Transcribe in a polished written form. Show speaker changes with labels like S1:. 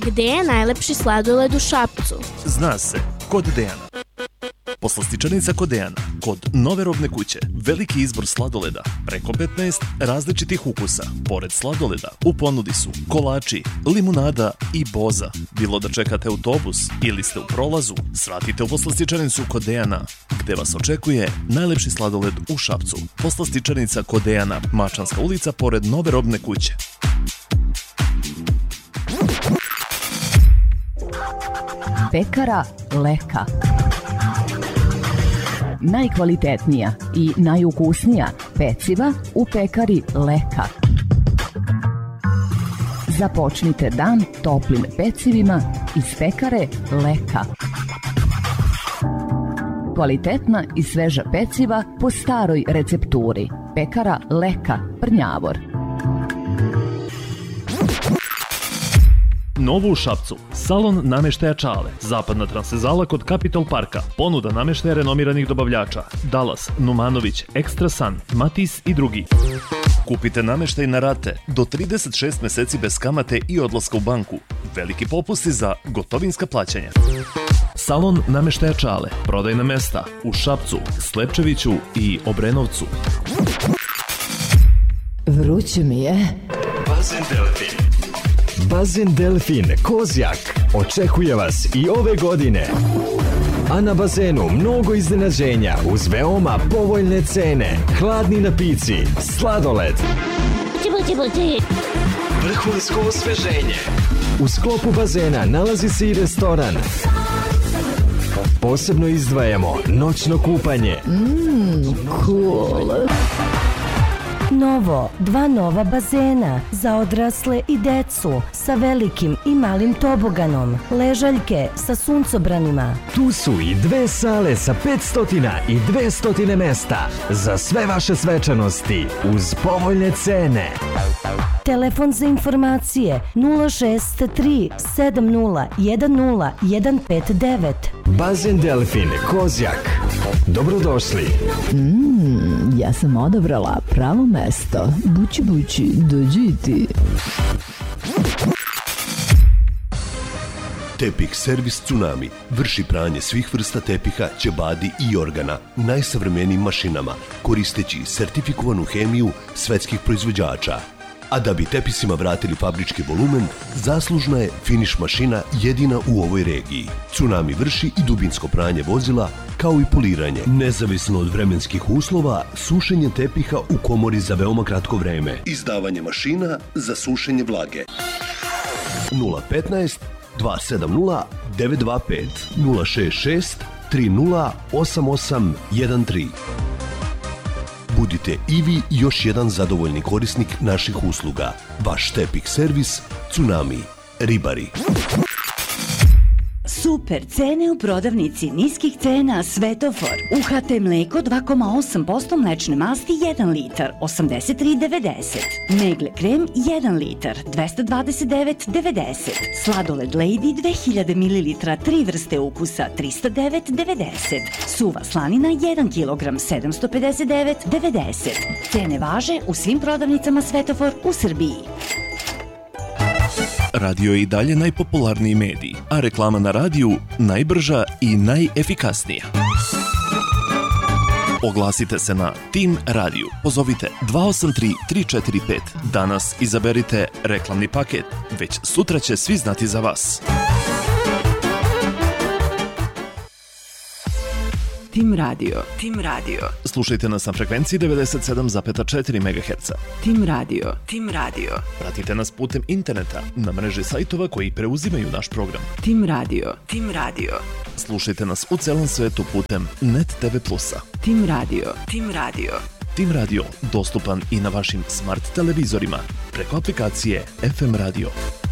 S1: Gde je najlepši sladoled u Šapcu?
S2: Zna se, kod Dejana. Poslastičarnica kod Dejana, kod nove robne kuće. Veliki izbor sladoleda, preko 15 različitih ukusa. Pored sladoleda, u ponudi su kolači, limunada i boza. Bilo da čekate autobus ili ste u prolazu, svratite u poslastičarnicu kod Dejana, gde vas očekuje najlepši sladoled u Šapcu. Poslastičarnica kod Dejana, Mačanska ulica, pored nove robne kuće.
S3: Pekara Leka. Najkvalitetnija i najukusnija peciva u pekari Leka. Započnite dan toplim pecivima iz pekare Leka. Kvalitetna i sveža peciva po staroj recepturi. Pekara Leka, Prnjavor.
S2: Novo u Šapcu, salon nameštaja Čale, zapadna transvezala kod Capitol Parka, ponuda nameštaja renomiranih dobavljača, Dallas, Numanović, Extra Sun, Matis i drugi. Kupite nameštaj na rate, do 36 meseci bez kamate i odlaska u banku. Veliki popusti za gotovinska plaćanja. Salon nameštaja Čale, prodajna mesta u Šapcu, Slepčeviću i Obrenovcu.
S3: Vruće mi je.
S4: Bazen Delfin. Bazen Delfin Kozjak očekuje vas i ove godine. A na bazenu mnogo iznenađenja uz veoma povoljne cene. Hladni napici, sladoled, vrhunsko osveženje. U sklopu bazena nalazi se i restoran. Posebno izdvajamo noćno kupanje.
S3: Cool.
S5: Novo, 2 nova bazena za odrasle i decu sa velikim i malim toboganom, ležaljke sa suncobranima.
S4: Tu su i 2 sale sa 500 i 200 mesta za sve vaše svečanosti uz povoljne cene.
S5: Telefon za informacije 063 7010 159.
S4: Bazen Delfin Kozjak. Dobrodošli.
S3: Ja sam odabrala pravo mesto. Bući, dođi i ti.
S6: Tepih servis Tsunami vrši pranje svih vrsta tepiha, ćebadi i organa najsavremenijim mašinama, koristeći sertifikovanu hemiju svetskih proizvođača. A da bi tepisima vratili fabrički volumen, zaslužna je finiš mašina jedina u ovoj regiji. Tsunami vrši i dubinsko pranje vozila, kao i poliranje. Nezavisno od vremenskih uslova, sušenje tepiha u komori za veoma kratko vreme. Izdavanje mašina za sušenje vlage. 015 270 925 066 30 8813. Budite i vi još jedan zadovoljni korisnik naših usluga. Vaš tepih servis Tsunami. Ribari.
S7: Super cene u prodavnici niskih cena Svetofor. UHT mleko 2,8% mlečne masti 1 litar 83,90. Megle krem 1 litar 229,90. Sladoled Lady 2000 ml 3 vrste ukusa 309,90. Suva slanina 1 kg 759,90. Cene važe u svim prodavnicama Svetofor u Srbiji.
S2: Radio je i dalje najpopularniji medij, a reklama na radiju najbrža i najefikasnija. Oglasite se na Tim Radio. Pozovite 283 345. Danas izaberite reklamni paket. Već sutra će svi znati za vas.
S3: Tim Radio.
S2: Slušajte nas na frekvenciji 97,4 MHz.
S3: Tim Radio.
S2: Pratite nas putem interneta na mreži sajtova koji preuzimaju naš program.
S3: Tim Radio.
S2: Slušajte nas u celom svetu putem Net TV Plusa.
S3: Tim Radio.
S2: Tim Radio dostupan i na vašim smart televizorima preko aplikacije FM Radio.